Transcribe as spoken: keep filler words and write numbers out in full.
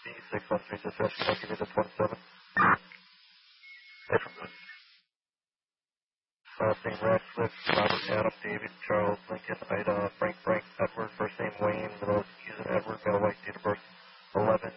six one three dispatch, can I give you the twenty-seven? Last name Radcliffe, Robert, Adam, David, Charles, Lincoln, Ida, Frank, Frank, Edward, first name Wayne, middle Susan, Edward, male, white, date of birth eleven